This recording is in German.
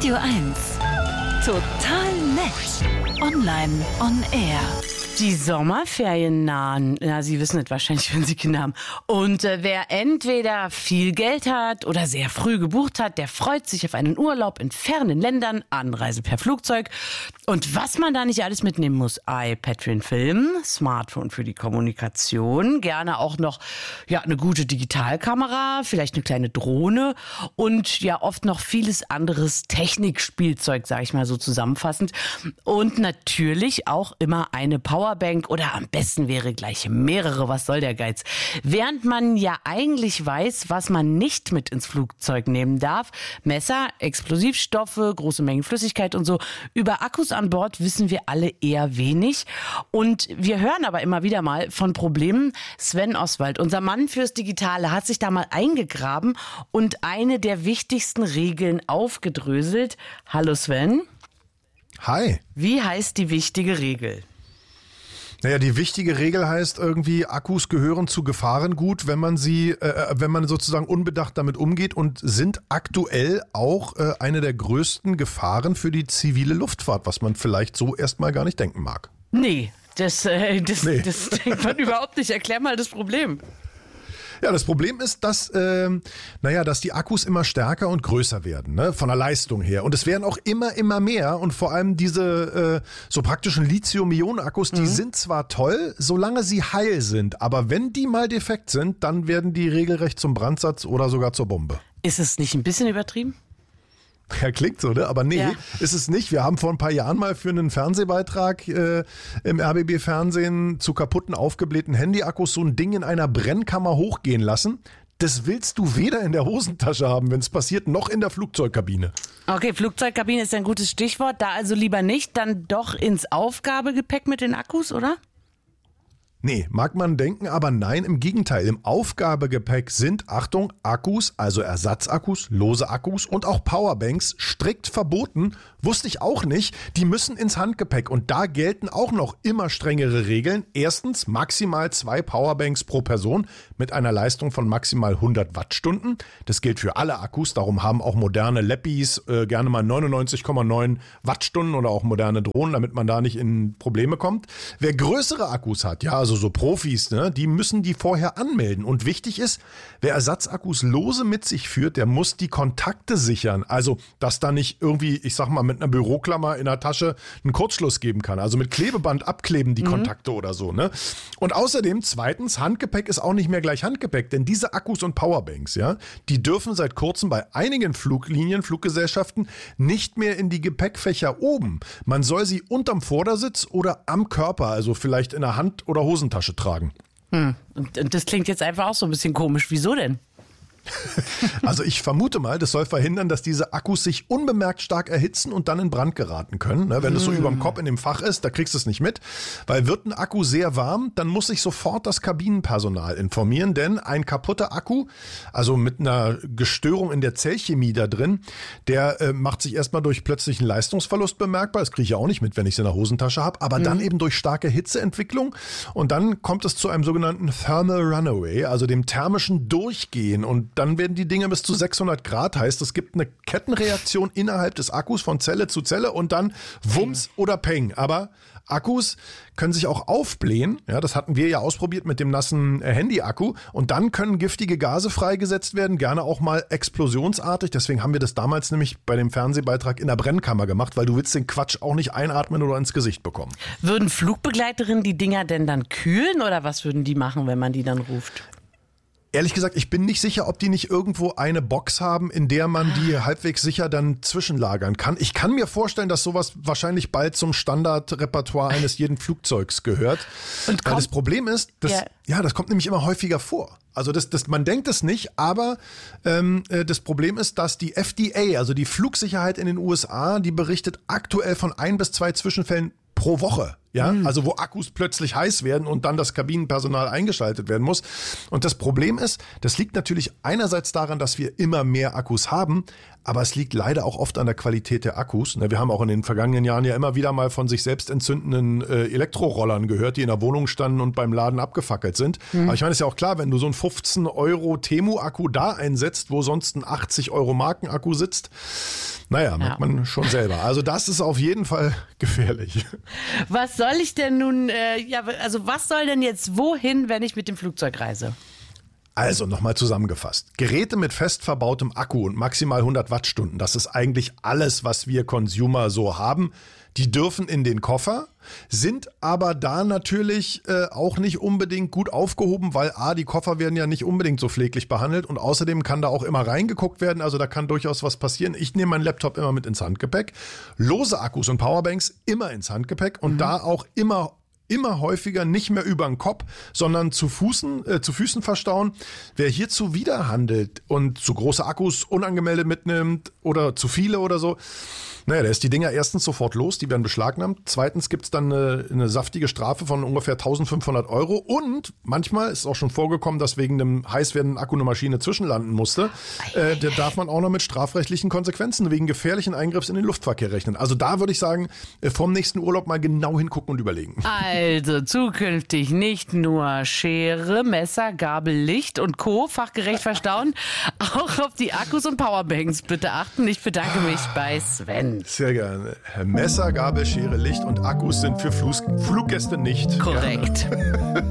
Radio 1. Total nett. Online on air. Die Sommerferien nahen. Ja, Sie wissen es wahrscheinlich, wenn Sie Kinder haben. Und wer entweder viel Geld hat oder sehr früh gebucht hat, der freut sich auf einen Urlaub in fernen Ländern, Anreise per Flugzeug. Und was man da nicht alles mitnehmen muss. iPad für den Film, Smartphone für die Kommunikation, gerne auch noch eine gute Digitalkamera, vielleicht eine kleine Drohne und ja oft noch vieles anderes Technikspielzeug, sage ich mal so zusammenfassend. Und natürlich auch immer eine Powerbank oder am besten wäre gleich mehrere. Was soll der Geiz? Während man ja eigentlich weiß, was man nicht mit ins Flugzeug nehmen darf. Messer, Explosivstoffe, große Mengen Flüssigkeit und so. Über Akkus an Bord wissen wir alle eher wenig. Und wir hören aber immer wieder mal von Problemen. Sven Oswald, unser Mann fürs Digitale, hat sich da mal eingegraben und eine der wichtigsten Regeln aufgedröselt. Hallo Sven. Hi. Wie heißt die wichtige Regel? Naja, die wichtige Regel heißt irgendwie, Akkus gehören zu Gefahrengut, wenn man sozusagen unbedacht damit umgeht und sind aktuell auch eine der größten Gefahren für die zivile Luftfahrt, was man vielleicht so erstmal gar nicht denken mag. Nee, das denkt man überhaupt nicht. Erklär mal das Problem. Ja, das Problem ist, dass die Akkus immer stärker und größer werden, ne, von der Leistung her. Und es werden auch immer mehr. Und vor allem diese so praktischen Lithium-Ionen-Akkus, die sind zwar toll, solange sie heil sind. Aber wenn die mal defekt sind, dann werden die regelrecht zum Brandsatz oder sogar zur Bombe. Ist es nicht ein bisschen übertrieben? Ja, klingt so, ne? Aber nee, ist es nicht. Wir haben vor ein paar Jahren mal für einen Fernsehbeitrag im RBB-Fernsehen zu kaputten, aufgeblähten Handyakkus so ein Ding in einer Brennkammer hochgehen lassen. Das willst du weder in der Hosentasche haben, wenn es passiert, noch in der Flugzeugkabine. Okay, Flugzeugkabine ist ein gutes Stichwort. Da also lieber nicht, dann doch ins Aufgabegepäck mit den Akkus, oder? Nee, mag man denken, aber nein, im Gegenteil. Im Aufgabegepäck sind, Achtung, Akkus, also Ersatzakkus, lose Akkus und auch Powerbanks strikt verboten. Wusste ich auch nicht. Die müssen ins Handgepäck und da gelten auch noch immer strengere Regeln. Erstens, maximal 2 Powerbanks pro Person mit einer Leistung von maximal 100 Wattstunden. Das gilt für alle Akkus, darum haben auch moderne Lappys gerne mal 99,9 Wattstunden oder auch moderne Drohnen, damit man da nicht in Probleme kommt. Wer größere Akkus hat, ja, also so Profis, ne, die müssen die vorher anmelden. Und wichtig ist, wer Ersatzakkus lose mit sich führt, der muss die Kontakte sichern. Also, dass da nicht irgendwie, ich sag mal, mit einer Büroklammer in der Tasche einen Kurzschluss geben kann. Also mit Klebeband abkleben die Kontakte oder so, ne? Und außerdem, zweitens, Handgepäck ist auch nicht mehr gleich Handgepäck, denn diese Akkus und Powerbanks, ja, die dürfen seit kurzem bei einigen Fluglinien, Fluggesellschaften nicht mehr in die Gepäckfächer oben. Man soll sie unterm Vordersitz oder am Körper, also vielleicht in der Hand- oder Hosentasche tragen. Und das klingt jetzt einfach auch so ein bisschen komisch. Wieso denn? Also ich vermute mal, das soll verhindern, dass diese Akkus sich unbemerkt stark erhitzen und dann in Brand geraten können. Wenn das so überm Kopf in dem Fach ist, da kriegst du es nicht mit. Weil wird ein Akku sehr warm, dann muss sich sofort das Kabinenpersonal informieren, denn ein kaputter Akku, also mit einer Gestörung in der Zellchemie da drin, der macht sich erstmal durch plötzlichen Leistungsverlust bemerkbar. Das kriege ich ja auch nicht mit, wenn ich es in der Hosentasche habe, aber dann eben durch starke Hitzeentwicklung und dann kommt es zu einem sogenannten Thermal Runaway, also dem thermischen Durchgehen und dann werden die Dinge bis zu 600 Grad, heißt, es gibt eine Kettenreaktion innerhalb des Akkus von Zelle zu Zelle und dann Wumms oder Peng. Aber Akkus können sich auch aufblähen, ja, das hatten wir ja ausprobiert mit dem nassen Handy-Akku und dann können giftige Gase freigesetzt werden, gerne auch mal explosionsartig, deswegen haben wir das damals nämlich bei dem Fernsehbeitrag in der Brennkammer gemacht, weil du willst den Quatsch auch nicht einatmen oder ins Gesicht bekommen. Würden Flugbegleiterinnen die Dinger denn dann kühlen oder was würden die machen, wenn man die dann ruft? Ehrlich gesagt, ich bin nicht sicher, ob die nicht irgendwo eine Box haben, in der man die halbwegs sicher dann zwischenlagern kann. Ich kann mir vorstellen, dass sowas wahrscheinlich bald zum Standardrepertoire eines jeden Flugzeugs gehört. Und weil das Problem ist, das kommt nämlich immer häufiger vor. Also man denkt es nicht, aber das Problem ist, dass die FDA, also die Flugsicherheit in den USA, die berichtet aktuell von 1 bis 2 Zwischenfällen pro Woche Ja, also wo Akkus plötzlich heiß werden und dann das Kabinenpersonal eingeschaltet werden muss. Und das Problem ist, das liegt natürlich einerseits daran, dass wir immer mehr Akkus haben, aber es liegt leider auch oft an der Qualität der Akkus. Wir haben auch in den vergangenen Jahren ja immer wieder mal von sich selbst entzündenden Elektrorollern gehört, die in der Wohnung standen und beim Laden abgefackelt sind. Aber ich meine, ist ja auch klar, wenn du so einen 15 € Temu-Akku da einsetzt, wo sonst ein 80 € Markenakku sitzt, merkt man schon selber. Also das ist auf jeden Fall gefährlich. Was soll ich denn nun, was soll denn jetzt wohin, wenn ich mit dem Flugzeug reise? Also nochmal zusammengefasst. Geräte mit fest verbautem Akku und maximal 100 Wattstunden, das ist eigentlich alles, was wir Consumer so haben. Die dürfen in den Koffer, sind aber da natürlich auch nicht unbedingt gut aufgehoben, weil die Koffer werden ja nicht unbedingt so pfleglich behandelt und außerdem kann da auch immer reingeguckt werden, also da kann durchaus was passieren. Ich nehme meinen Laptop immer mit ins Handgepäck, lose Akkus und Powerbanks immer ins Handgepäck und da auch immer häufiger nicht mehr über den Kopf, sondern zu Füßen verstauen. Wer hier zuwiderhandelt und zu große Akkus unangemeldet mitnimmt oder zu viele oder so, der ist die Dinger erstens sofort los, die werden beschlagnahmt. Zweitens gibt es dann eine saftige Strafe von ungefähr 1.500 € und manchmal ist es auch schon vorgekommen, dass wegen einem heiß werdenden Akku eine Maschine zwischenlanden musste. Da darf man auch noch mit strafrechtlichen Konsequenzen wegen gefährlichen Eingriffs in den Luftverkehr rechnen. Also da würde ich sagen, vom nächsten Urlaub mal genau hingucken und überlegen. Also zukünftig nicht nur Schere, Messer, Gabel, Licht und Co. fachgerecht verstauen, auch auf die Akkus und Powerbanks bitte achten. Ich bedanke mich bei Sven. Sehr gerne. Messer, Gabel, Schere, Licht und Akkus sind für Fluggäste nicht. Korrekt.